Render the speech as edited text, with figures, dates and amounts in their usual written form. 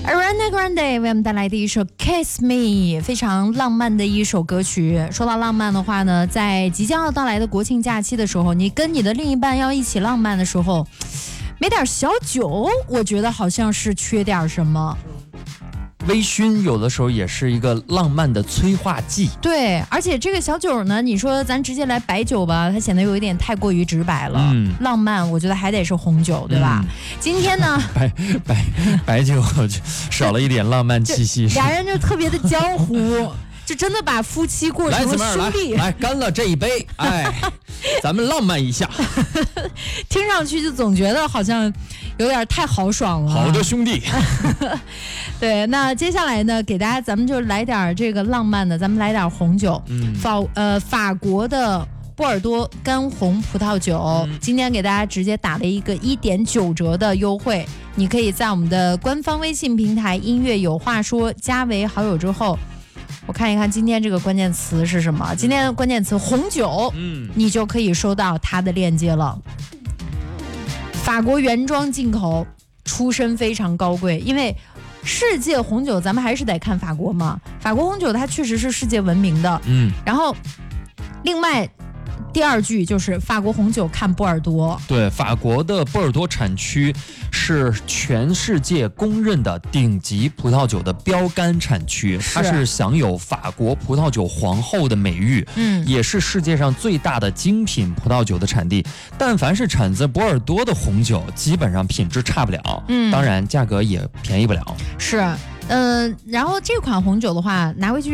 Ariana Grande 为我们带来的一首 Kiss Me， 非常浪漫的一首歌曲。说到浪漫的话呢，在即将要到来的国庆假期的时候，你跟你的另一半要一起浪漫的时候，没点小酒，我觉得好像是缺点什么。 微醺有的时候也是一个浪漫的催化剂。 对，而且这个小酒呢，你说咱直接来白酒吧，它显得有一点太过于直白了。浪漫我觉得还得是红酒，对吧？今天呢， 白酒少了一点浪漫气息， 俩人就特别的江湖。就真的把夫妻过成了兄弟。 来干了这一杯，哎，咱们浪漫一下。 听上去就总觉得好像有点太豪爽了。 好的兄弟。 对，那接下来呢，给大家咱们就来点这个浪漫的，咱们来点红酒。法国的波尔多干红葡萄酒，今天给大家直接打了一个1.9折的优惠，你可以在我们的官方微信平台音乐有话说加为好友之后。我看一看今天这个关键词是什么？今天的关键词红酒，你就可以收到它的链接了。法国原装进口，出身非常高贵，因为世界红酒咱们还是得看法国嘛。法国红酒它确实是世界闻名的，然后另外。第二句就是法国红酒看波尔多。 对，法国的波尔多产区是全世界公认的顶级葡萄酒的标杆产区，它是享有法国葡萄酒皇后的美誉，也是世界上最大的精品葡萄酒的产地。但凡是产自波尔多的红酒，基本上品质差不了，当然价格也便宜不了。 是，然后这款红酒的话，拿回去。